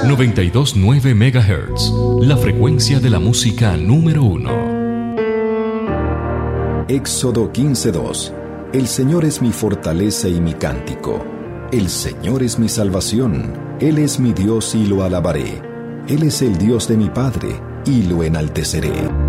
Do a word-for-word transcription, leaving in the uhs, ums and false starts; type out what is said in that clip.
noventa y dos punto nueve megahertz, la frecuencia de la música número uno. Éxodo quince dos. El Señor es mi fortaleza y mi cántico. El Señor es mi salvación. Él es mi Dios y lo alabaré. Él es el Dios de mi Padre y lo enalteceré.